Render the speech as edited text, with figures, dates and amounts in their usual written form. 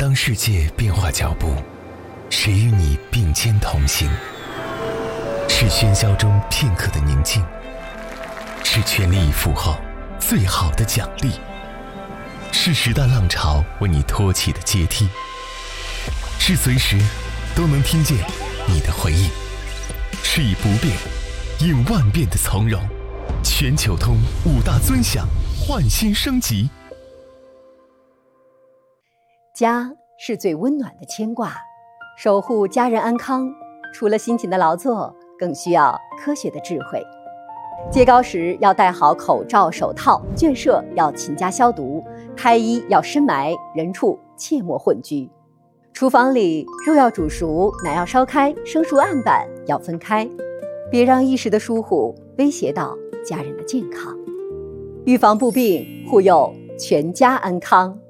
当世界变化脚步，谁与你并肩同行？是喧嚣中片刻的宁静，是全力以赴后最好的奖励，是时代浪潮为你托起的阶梯，是随时都能听见你的回应，是以不变应万变的从容。全球通5大尊享，焕新升级。 家是最温暖的牵挂，守护家人安康，除了辛勤的劳作，更需要科学的智慧。揭膏时要戴好口罩、手套，圈舍要勤加消毒，胎衣要深埋，人畜切莫混居。厨房里肉要煮熟，奶要烧开，生熟案板要分开，别让一时的疏忽威胁到家人的健康。预防不病，护佑全家安康。